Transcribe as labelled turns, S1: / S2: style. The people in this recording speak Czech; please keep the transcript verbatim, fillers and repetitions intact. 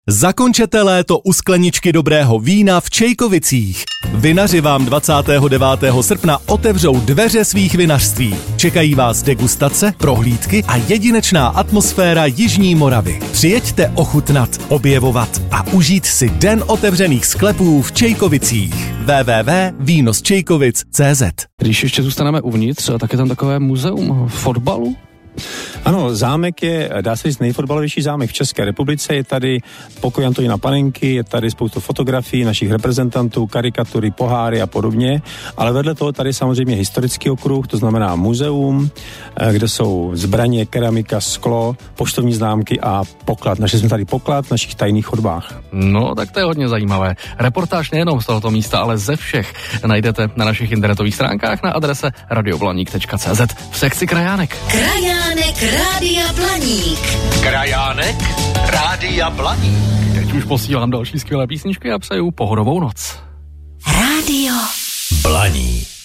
S1: Zakončete léto u skleničky dobrého vína v Čejkovicích. Vinaři vám dvacátého devátého srpna otevřou dveře svých vinařství. Čekají vás degustace, prohlídky a jedinečná atmosféra Jižní Moravy. Přijeďte ochutnat, objevovat a užít si den otevřených sklepů v Čejkovicích. w w w tečka víno z čejkovic tečka cé zet.
S2: Když ještě zůstaneme uvnitř, tak je tam takové muzeum fotbalu.
S3: Ano, zámek je, dá se říct, nejfotbalovější zámek v České republice. Je tady pokoj Antonína Panenky, je tady spoustu fotografií našich reprezentantů, karikatury, poháry a podobně. Ale vedle toho tady samozřejmě historický okruh, to znamená muzeum, kde jsou zbraně, keramika, sklo, poštovní známky a poklad. Našli jsme tady poklad v našich tajných chodbách.
S2: No, tak to je hodně zajímavé. Reportáž nejenom z tohoto místa, ale ze všech najdete na našich internetových stránkách na adrese radioblaník tečka cé zet v sekci Krajánek.
S4: Krajánek Rádia Blaník.
S5: Krajánek Rádia Blaník.
S2: Teď už posílám další skvělé písničky a přeju pohodovou noc.
S4: Rádio
S5: Blaník.